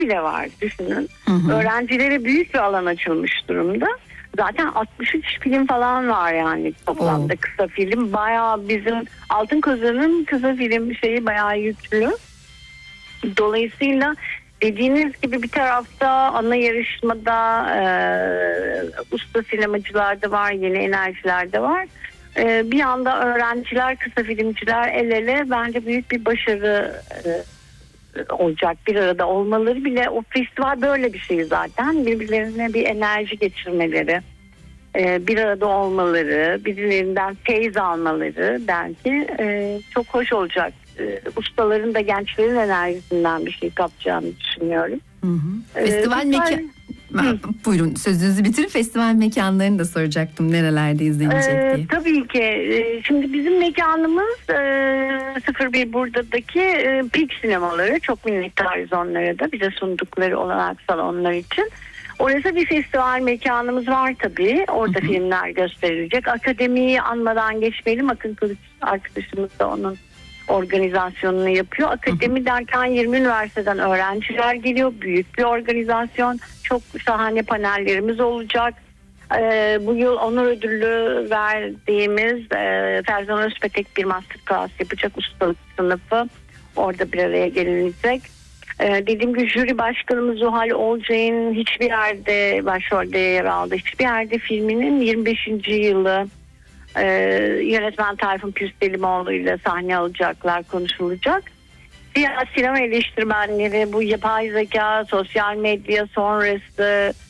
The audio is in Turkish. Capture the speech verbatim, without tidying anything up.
bile var, düşünün. Hı hı. Öğrencilere büyük bir alan açılmış durumda. Zaten altmış üç film falan var yani toplamda. Oo. Kısa film bayağı, bizim Altın Kozan'ın kısa film şeyi bayağı yüklü. Dolayısıyla dediğiniz gibi bir tarafta ana yarışmada e, usta sinemacılar da var, yeni enerjiler de var. E, bir yanda öğrenciler, kısa filmciler el ele, bence büyük bir başarı e, olacak. Bir arada olmaları bile, o festival böyle bir şey zaten. Birbirlerine bir enerji geçirmeleri, e, bir arada olmaları, birbirlerinden feyz almaları belki e, çok hoş olacak. E, ustaların da gençlerin enerjisinden bir şey kapacağını düşünüyorum. Hı hı. E, Festival mekan... Hı. Buyurun, sözünüzü bitirin. Festival mekanlarını da soracaktım, nerelerde izlenecek Ee, diye. tabii ki. Ee, şimdi bizim mekanımız e, sıfır bir buradaki e, Peak sinemaları. Çok minnettarız onlara da, bize sundukları olanak salonlar için. Orası bir festival mekanımız var tabii. Orada Hı hı. filmler gösterilecek. Akademiyi anmadan geçmeyelim. Akın Kılıç arkadaşımız da onun organizasyonunu yapıyor. Akademi hı hı. derken yirmi üniversiteden öğrenciler geliyor. Büyük bir organizasyon. Çok şahane panellerimiz olacak. Ee, bu yıl onur ödülü verdiğimiz e, Ferzan Özpetek bir masterclass yapacak, ustalık sınıfı. Orada bir araya gelinecek. Ee, dediğim gibi jüri başkanımız Zuhal Olcay'ın hiçbir yerde başrolde yer aldı. Hiçbir yerde filminin yirmi beşinci yılı. Ee, yönetmen Tayfun Pürselimoğlu ile sahne alacaklar, konuşulacak. Diğer sinema eleştirmenleri, bu yapay zeka, sosyal medya sonrası